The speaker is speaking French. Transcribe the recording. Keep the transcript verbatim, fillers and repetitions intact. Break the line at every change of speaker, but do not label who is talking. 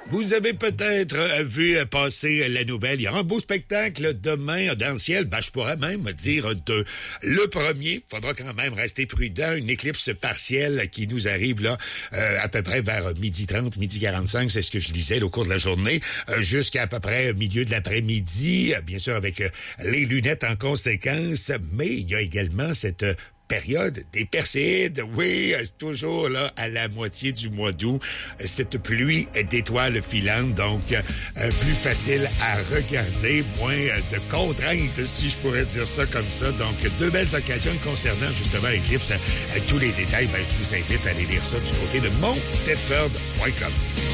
Vous avez peut-être euh, vu euh, passer la nouvelle. Il y aura un beau spectacle demain dans le ciel. Ben, je pourrais même dire deux. Le premier, faudra quand même rester prudent. Une éclipse partielle qui nous arrive là euh, à peu près vers midi trente, midi quarante-cinq. C'est ce que je disais là, au cours de la journée. Euh, jusqu'à à peu près milieu de l'après-midi. Euh, bien sûr avec euh, les lunettes en conséquence. Mais il y a également cette euh, période des Perséides, oui, toujours là à la moitié du mois d'août, cette pluie d'étoiles filantes, donc euh, plus facile à regarder, moins de contraintes, si je pourrais dire ça comme ça. Donc, deux belles occasions concernant justement l'éclipse. Tous les détails, ben, je vous invite à aller lire ça du côté de mon tedford point com.